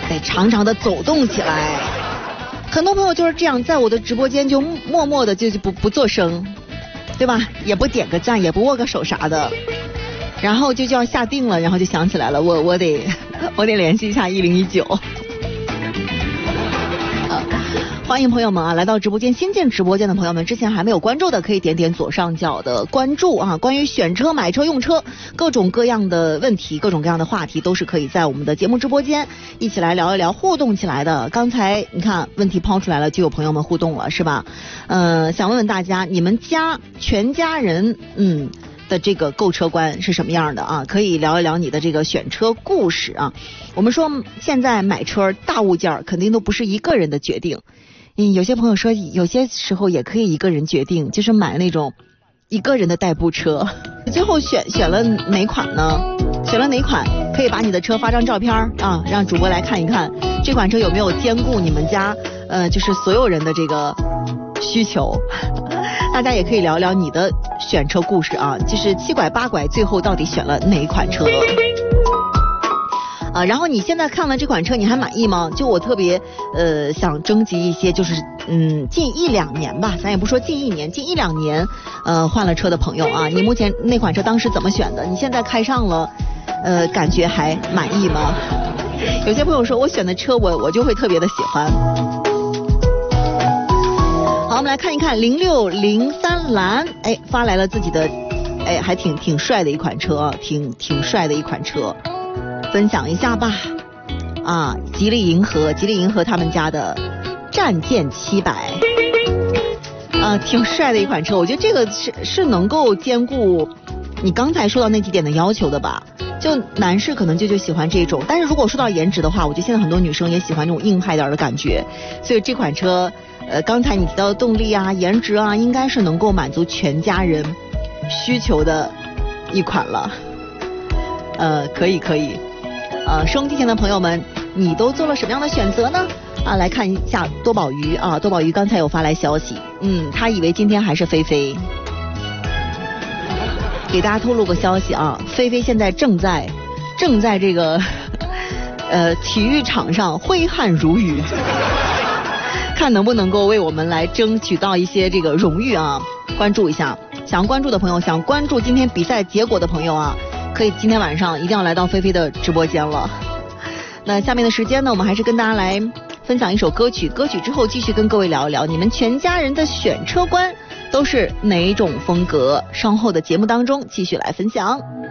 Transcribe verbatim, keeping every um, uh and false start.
得长长的走动起来。很多朋友就是这样，在我的直播间就默默的就就不不做声，对吧？也不点个赞，也不握个手啥的，然后就就要下定了，然后就想起来了，我我得我得联系一下一零一九。欢迎朋友们啊，来到直播间，新进直播间的朋友们，之前还没有关注的可以点点左上角的关注啊。关于选车、买车、用车，各种各样的问题，各种各样的话题，都是可以在我们的节目直播间一起来聊一聊，互动起来的。刚才你看问题抛出来了，就有朋友们互动了，是吧？呃，想问问大家，你们家全家人嗯的这个购车观是什么样的啊？可以聊一聊你的这个选车故事啊。我们说现在买车大物件肯定都不是一个人的决定。嗯，有些朋友说有些时候也可以一个人决定，就是买那种一个人的代步车。最后选选了哪款呢？选了哪款？可以把你的车发张照片啊，让主播来看一看这款车有没有兼顾你们家呃就是所有人的这个需求。大家也可以聊聊你的选车故事啊，就是七拐八拐最后到底选了哪一款车。啊，然后你现在看了这款车，你还满意吗？就我特别呃想征集一些，就是嗯近一两年吧，咱也不说近一年，近一两年呃换了车的朋友啊，你目前那款车当时怎么选的？你现在开上了，呃感觉还满意吗？有些朋友说我选的车我我就会特别的喜欢。好，我们来看一看零六零三蓝，哎发来了自己的，哎还挺挺帅的一款车，挺挺帅的一款车。分享一下吧，啊，吉利银河，吉利银河他们家的战舰七百，啊，挺帅的一款车。我觉得这个是是能够兼顾你刚才说到那几点的要求的吧。就男士可能就就喜欢这种，但是如果说到颜值的话，我觉得现在很多女生也喜欢这种硬派点的感觉。所以这款车，呃，刚才你提到的动力啊、颜值啊，应该是能够满足全家人需求的一款了。呃，可以可以。呃，收音机前的朋友们，你都做了什么样的选择呢？啊，来看一下多宝鱼啊，多宝鱼刚才有发来消息，嗯，他以为今天还是菲菲，给大家透露个消息啊，菲菲现在正在正在这个呃体育场上挥汗如雨，看能不能够为我们来争取到一些这个荣誉啊，关注一下，想关注的朋友，想关注今天比赛结果的朋友啊。可以今天晚上一定要来到菲菲的直播间了。那下面的时间呢，我们还是跟大家来分享一首歌曲，歌曲之后继续跟各位聊一聊你们全家人的选车观都是哪种风格，稍后的节目当中继续来分享。